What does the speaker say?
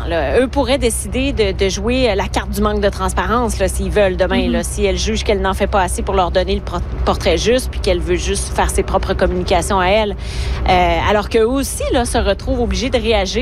là. Eux pourraient décider de jouer la carte du manque de transparence, là, s'ils veulent demain. Là, si elle juge qu'elle n'en fait pas assez pour leur donner le portrait juste, puis qu'elle veut juste faire ses propres communications à elle. Alors qu'eux aussi là, se retrouvent obligés de réagir